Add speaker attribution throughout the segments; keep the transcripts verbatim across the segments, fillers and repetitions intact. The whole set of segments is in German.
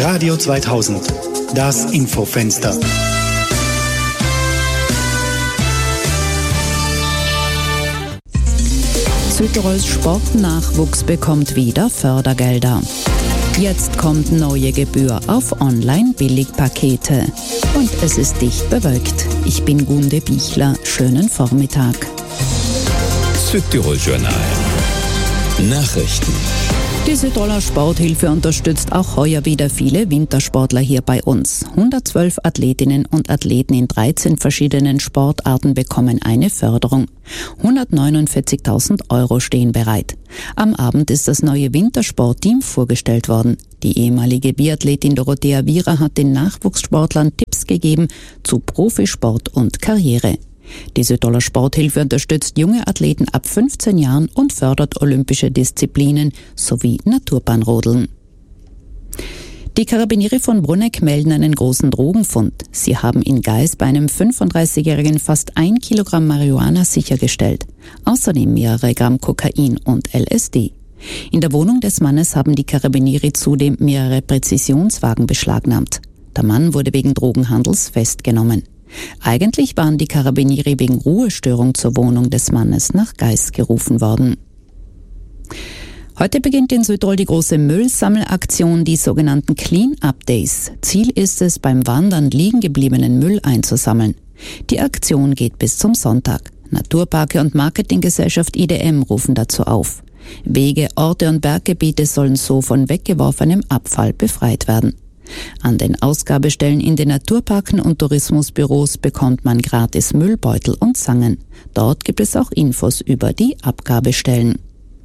Speaker 1: Radio zweitausend, das Infofenster.
Speaker 2: Südtirols Sportnachwuchs bekommt wieder Fördergelder. Jetzt kommt neue Gebühr auf Online-Billigpakete. Und es ist dicht bewölkt. Ich bin Gunde Bichler. Schönen Vormittag.
Speaker 3: Südtirol Journal. Nachrichten.
Speaker 2: Die Südtiroler Sporthilfe unterstützt auch heuer wieder viele Wintersportler hier bei uns. hundertzwölf Athletinnen und Athleten in dreizehn verschiedenen Sportarten bekommen eine Förderung. hundertneunundvierzigtausend Euro stehen bereit. Am Abend ist das neue Wintersportteam vorgestellt worden. Die ehemalige Biathletin Dorothea Wierer hat den Nachwuchssportlern Tipps gegeben zu Profisport und Karriere. Die Südtiroler Sporthilfe unterstützt junge Athleten ab fünfzehn Jahren und fördert olympische Disziplinen sowie Naturbahnrodeln. Die Karabinieri von Bruneck melden einen großen Drogenfund. Sie haben in Geis bei einem fünfunddreißigjährigen fast ein Kilogramm Marihuana sichergestellt. Außerdem mehrere Gramm Kokain und L S D. In der Wohnung des Mannes haben die Karabinieri zudem mehrere Präzisionswagen beschlagnahmt. Der Mann wurde wegen Drogenhandels festgenommen. Eigentlich waren die Karabinieri wegen Ruhestörung zur Wohnung des Mannes nach Geis gerufen worden. Heute beginnt in Südtirol die große Müllsammelaktion, die sogenannten Clean-Up Days. Ziel ist es, beim Wandern liegen gebliebenen Müll einzusammeln. Die Aktion geht bis zum Sonntag. Naturparke und Marketinggesellschaft I D M rufen dazu auf. Wege, Orte und Berggebiete sollen so von weggeworfenem Abfall befreit werden. An den Ausgabestellen in den Naturparken und Tourismusbüros bekommt man gratis Müllbeutel und Zangen. Dort gibt es auch Infos über die Abgabestellen.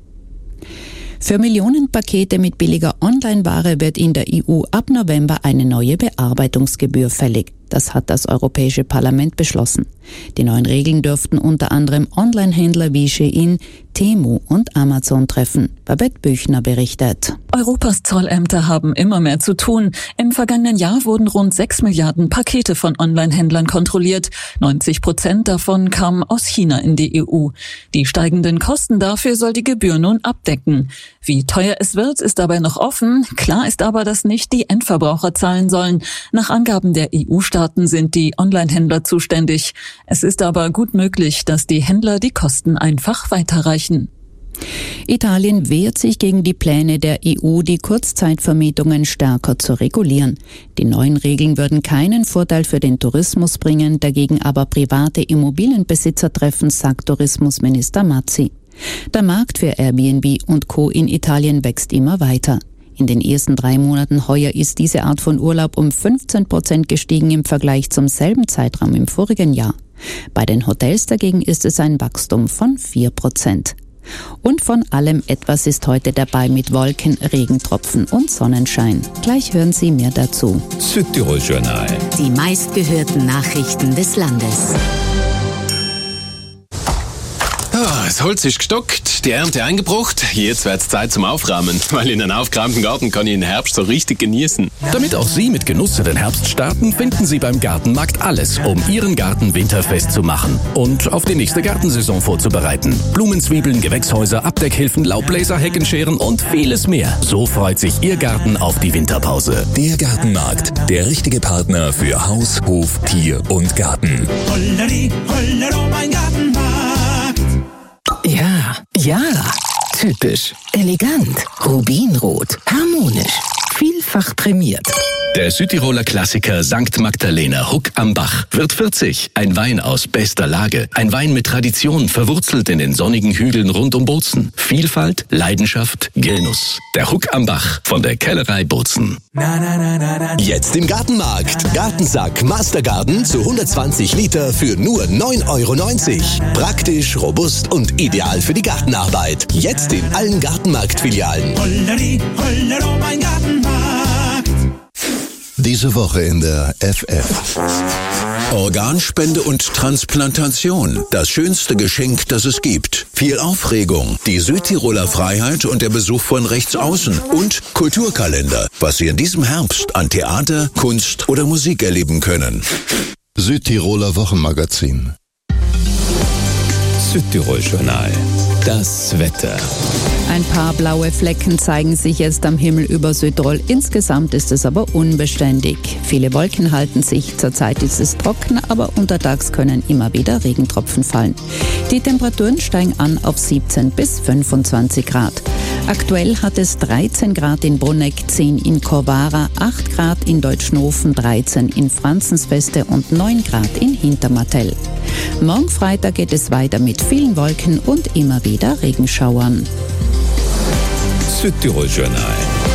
Speaker 2: Für Millionenpakete mit billiger Online-Ware wird in der E U ab November eine neue Bearbeitungsgebühr fällig. Das hat das Europäische Parlament beschlossen. Die neuen Regeln dürften unter anderem Online-Händler wie Shein, Temu und Amazon treffen. Babette Büchner berichtet.
Speaker 4: Europas Zollämter haben immer mehr zu tun. Im vergangenen Jahr wurden rund sechs Milliarden Pakete von Online-Händlern kontrolliert. neunzig Prozent davon kamen aus China in die E U. Die steigenden Kosten dafür soll die Gebühr nun abdecken. Wie teuer es wird, ist dabei noch offen. Klar ist aber, dass nicht die Endverbraucher zahlen sollen. Nach Angaben der E U-Staaten sind die Online-Händler zuständig. Es ist aber gut möglich, dass die Händler die Kosten einfach weiterreichen.
Speaker 2: Italien wehrt sich gegen die Pläne der E U, die Kurzzeitvermietungen stärker zu regulieren. Die neuen Regeln würden keinen Vorteil für den Tourismus bringen, dagegen aber private Immobilienbesitzer treffen, sagt Tourismusminister Mazzi. Der Markt für Airbnb und Co. in Italien wächst immer weiter. In den ersten drei Monaten heuer ist diese Art von Urlaub um fünfzehn Prozent gestiegen im Vergleich zum selben Zeitraum im vorigen Jahr. Bei den Hotels dagegen ist es ein Wachstum von vier Prozent. Und von allem etwas ist heute dabei mit Wolken, Regentropfen und Sonnenschein. Gleich hören Sie mehr dazu.
Speaker 3: Südtirol Journal.
Speaker 5: Die meistgehörten Nachrichten des Landes.
Speaker 6: Ah, das Holz ist gestockt, die Ernte eingebracht. Jetzt wird's Zeit zum Aufräumen, weil in einem aufgeräumten Garten kann ich den Herbst so richtig genießen.
Speaker 7: Damit auch Sie mit Genuss in den Herbst starten, finden Sie beim Gartenmarkt alles, um Ihren Garten winterfest zu machen und auf die nächste Gartensaison vorzubereiten. Blumenzwiebeln, Gewächshäuser, Abdeckhilfen, Laubbläser, Heckenscheren und vieles mehr. So freut sich Ihr Garten auf die Winterpause.
Speaker 3: Der Gartenmarkt, der richtige Partner für Haus, Hof, Tier und Garten.
Speaker 8: Holleri, hollero, mein Gartenmarkt.
Speaker 9: Ja, ja, typisch, elegant, rubinrot, harmonisch, vielfach prämiert.
Speaker 7: Der Südtiroler Klassiker Sankt Magdalena Huck am Bach wird vierzig. Ein Wein aus bester Lage. Ein Wein mit Tradition, verwurzelt in den sonnigen Hügeln rund um Bozen. Vielfalt, Leidenschaft, Genuss. Der Huck am Bach von der Kellerei Bozen.
Speaker 10: Jetzt im Gartenmarkt. Gartensack Mastergarden zu hundertzwanzig Liter für nur neun Euro neunzig. Praktisch, robust und ideal für die Gartenarbeit. Jetzt in allen Gartenmarkt-Filialen.
Speaker 8: Holleri, hollero, mein Gartenmarkt.
Speaker 11: Diese Woche in der F F.
Speaker 12: Organspende und Transplantation. Das schönste Geschenk, das es gibt. Viel Aufregung. Die Südtiroler Freiheit und der Besuch von Rechtsaußen. Und Kulturkalender. Was Sie in diesem Herbst an Theater, Kunst oder Musik erleben können.
Speaker 11: Südtiroler Wochenmagazin.
Speaker 3: Südtirol-Journal. Das Wetter.
Speaker 2: Ein paar blaue Flecken zeigen sich jetzt am Himmel über Südtirol. Insgesamt ist es aber unbeständig. Viele Wolken halten sich. Zurzeit ist es trocken, aber untertags können immer wieder Regentropfen fallen. Die Temperaturen steigen an auf siebzehn bis fünfundzwanzig Grad. Aktuell hat es dreizehn Grad in Bruneck, zehn in Corvara, acht Grad in Deutschnofen, dreizehn in Franzensfeste und neun Grad in Hintermartell. Morgen Freitag geht es weiter mit vielen Wolken und immer wieder Regenschauern.
Speaker 3: Südtirol-Journal.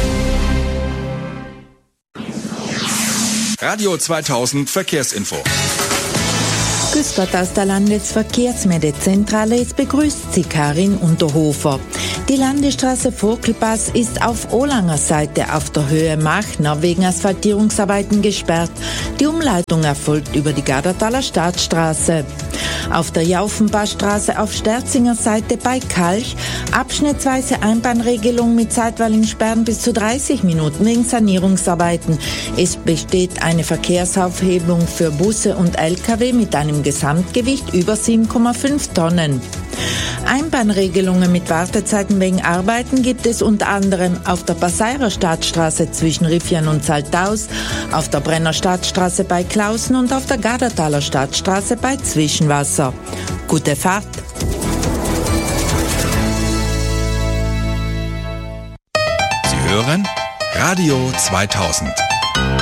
Speaker 13: Radio zweitausend Verkehrsinfo.
Speaker 14: Grüß Gott aus der Landesverkehrsmeldezentrale. Es begrüßt Sie Karin Unterhofer. Die Landesstraße Vogelpass ist auf Olanger Seite auf der Höhe Machner wegen Asphaltierungsarbeiten gesperrt. Die Umleitung erfolgt über die Gardertaler Staatsstraße. Auf der Jaufenbachstraße auf Sterzinger Seite bei Kalch abschnittsweise Einbahnregelung mit zeitweiligen Sperren bis zu dreißig Minuten wegen Sanierungsarbeiten. Es besteht eine Verkehrsaufhebung für Busse und L K W mit einem Gesamtgewicht über sieben Komma fünf Tonnen. Einbahnregelungen mit Wartezeiten wegen Arbeiten gibt es unter anderem auf der Passeirer Stadtstraße zwischen Riffian und Saltaus, auf der Brenner Stadtstraße bei Klausen und auf der Gardertaler Stadtstraße bei Zwischenwasser. Gute Fahrt!
Speaker 13: Sie hören Radio zweitausend.